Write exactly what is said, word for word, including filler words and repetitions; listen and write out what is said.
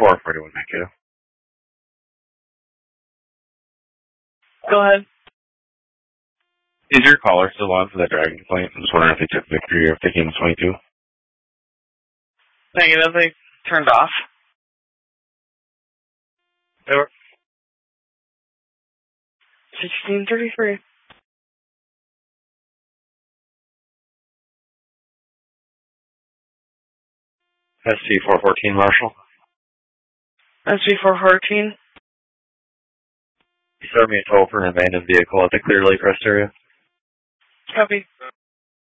four forty-one, thank you. Go ahead. Is your caller still on for that driving complaint? I'm just wondering if they took victory or if they came to twenty-two. Negative, they turned off. They were sixteen thirty-three. S C four fourteen, Marshall. S C four fourteen. You served me a toll for an abandoned vehicle at the Clear Lake Rest area. Copy.